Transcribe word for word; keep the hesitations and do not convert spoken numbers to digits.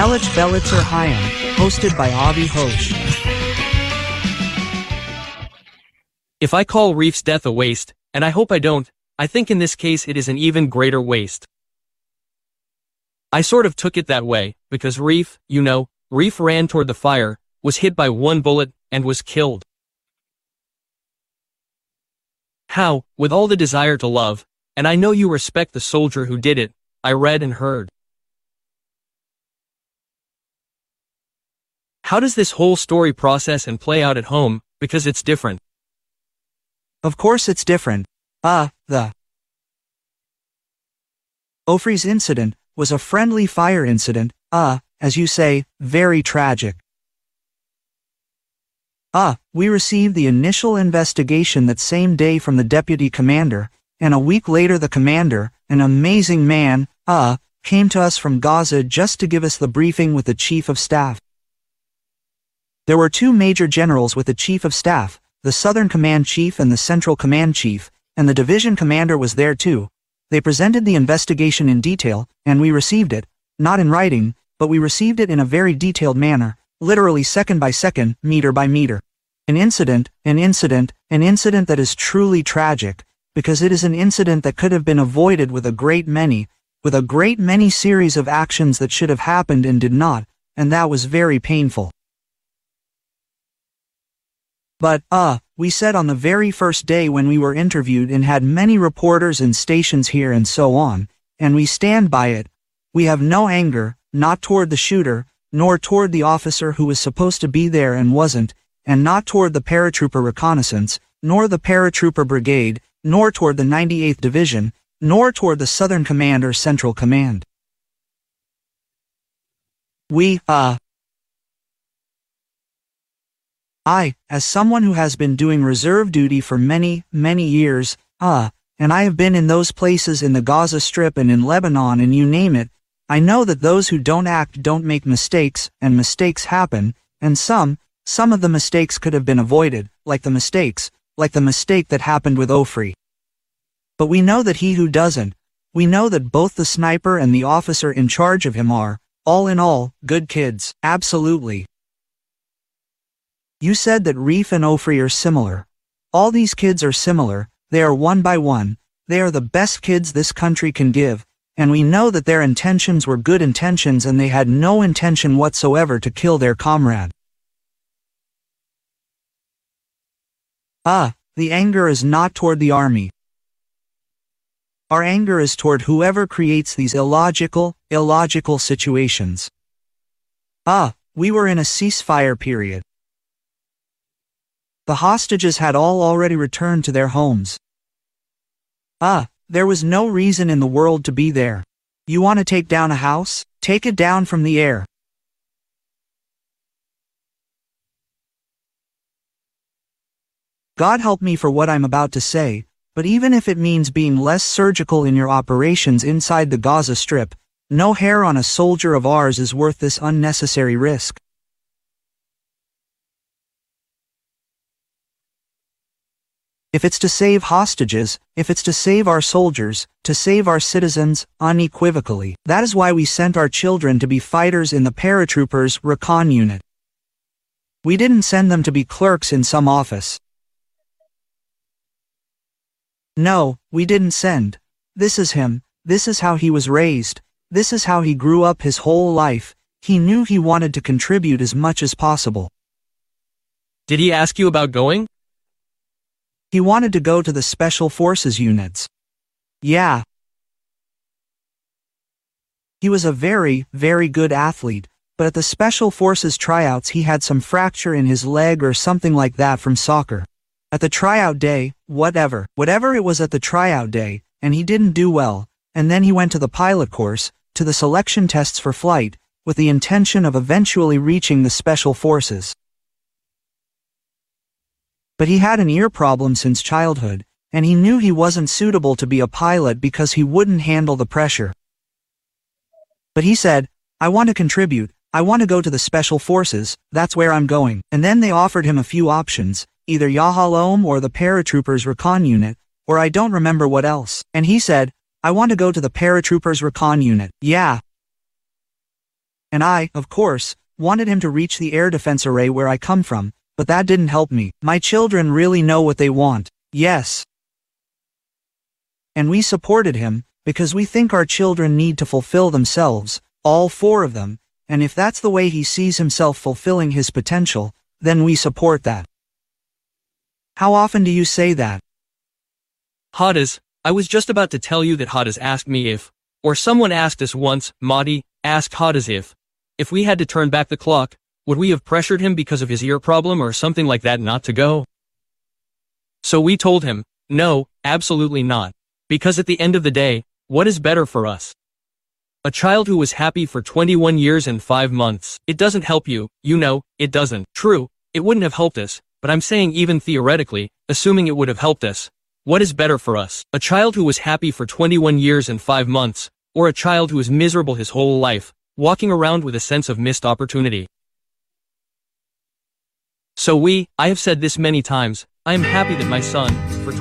Melich Belitzer Hayam, hosted by Avi Hosh. If I call Reef's death a waste, and I hope I don't, I think in this case it is an even greater waste. I sort of took it that way, because Reef, you know, Reef ran toward the fire, was hit by one bullet, and was killed. How, with all the desire to love, and I know you respect the soldier who did it, I read and heard. How does this whole story process and play out at home, because it's different? Of course it's different. Uh, the Ofri's incident was a friendly fire incident, uh, as you say, very tragic. Uh, we received the initial investigation that same day from the deputy commander, and a week later the commander, an amazing man, uh, came to us from Gaza just to give us the briefing with the chief of staff. There were two major generals with the chief of staff, the Southern Command Chief and the Central Command Chief, and the division commander was there too. They presented the investigation in detail, and we received it, not in writing, but we received it in a very detailed manner, literally second by second, meter by meter. An incident, an incident, an incident that is truly tragic, because it is an incident that could have been avoided with a great many, with a great many series of actions that should have happened and did not, and that was very painful. But, uh, we said on the very first day when we were interviewed and had many reporters and stations here and so on, and we stand by it, we have no anger, not toward the shooter, nor toward the officer who was supposed to be there and wasn't, and not toward the paratrooper reconnaissance, nor the paratrooper brigade, nor toward the ninety-eighth Division, nor toward the Southern Command or Central Command. We, uh, I, as someone who has been doing reserve duty for many, many years, uh, and I have been in those places in the Gaza Strip and in Lebanon and you name it, I know that those who don't act don't make mistakes, and mistakes happen, and some, some of the mistakes could have been avoided, like the mistakes, like the mistake that happened with Ofri. But we know that he who doesn't, we know that both the sniper and the officer in charge of him are, all in all, good kids, absolutely. You said that Reef and Ofri are similar. All these kids are similar, they are one by one, they are the best kids this country can give, and we know that their intentions were good intentions and they had no intention whatsoever to kill their comrade. Ah, the anger is not toward the army. Our anger is toward whoever creates these illogical, illogical situations. Ah, we were in a ceasefire period. The hostages had all already returned to their homes. Ah, there was no reason in the world to be there. You want to take down a house? Take it down from the air. God help me for what I'm about to say, but even if it means being less surgical in your operations inside the Gaza Strip, no hair on a soldier of ours is worth this unnecessary risk. If it's to save hostages, if it's to save our soldiers, to save our citizens, unequivocally, that is why we sent our children to be fighters in the paratroopers recon unit. We didn't send them to be clerks in some office. No, we didn't send. This is him, this is how he was raised, this is how he grew up his whole life. He knew he wanted to contribute as much as possible. Did he ask you about going? He wanted to go to the Special Forces units. Yeah. He was a very, very good athlete, but at the Special Forces tryouts he had some fracture in his leg or something like that from soccer. At the tryout day, whatever, whatever it was at the tryout day, and he didn't do well, and then he went to the pilot course, to the selection tests for flight, with the intention of eventually reaching the Special Forces. But he had an ear problem since childhood, and he knew he wasn't suitable to be a pilot because he wouldn't handle the pressure. But he said, I want to contribute, I want to go to the Special Forces, that's where I'm going. And then they offered him a few options, either Yahalom or the paratroopers recon unit, or I don't remember what else. And he said, I want to go to the paratroopers recon unit. Yeah. And I, of course, wanted him to reach the air defense array where I come from, but that didn't help me. My children really know what they want. Yes. And we supported him, because we think our children need to fulfill themselves, all four of them, and if that's the way he sees himself fulfilling his potential, then we support that. How often do you say that? Hades, I was just about to tell you that Hades asked me if, or someone asked us once, Mahdi, asked Hades if, if we had to turn back the clock, would we have pressured him because of his ear problem or something like that not to go? So we told him, no, absolutely not. Because at the end of the day, what is better for us? A child who was happy for twenty-one years and five months. It doesn't help you, you know, it doesn't. True, it wouldn't have helped us, but I'm saying even theoretically, assuming it would have helped us, what is better for us? A child who was happy for twenty-one years and five months, or a child who is miserable his whole life, walking around with a sense of missed opportunity? So we, I have said this many times, I am happy that my son, for